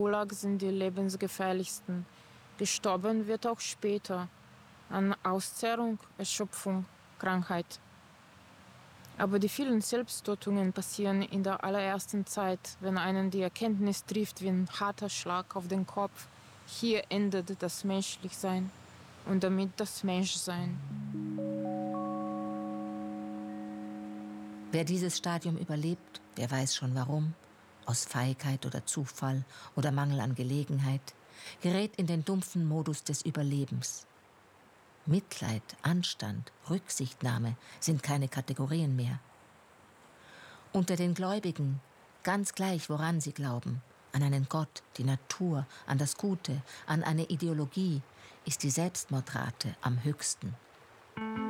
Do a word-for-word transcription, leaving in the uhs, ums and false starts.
Gulag sind die lebensgefährlichsten. Gestorben wird auch später an Auszehrung, Erschöpfung, Krankheit. Aber die vielen Selbsttötungen passieren in der allerersten Zeit, wenn einen die Erkenntnis trifft wie ein harter Schlag auf den Kopf. Hier endet das Menschlichsein und damit das Menschsein. Wer dieses Stadium überlebt, wer weiß schon warum, aus Feigheit oder Zufall oder Mangel an Gelegenheit, gerät in den dumpfen Modus des Überlebens. Mitleid, Anstand, Rücksichtnahme sind keine Kategorien mehr. Unter den Gläubigen, ganz gleich woran sie glauben, an einen Gott, die Natur, an das Gute, an eine Ideologie, ist die Selbstmordrate am höchsten.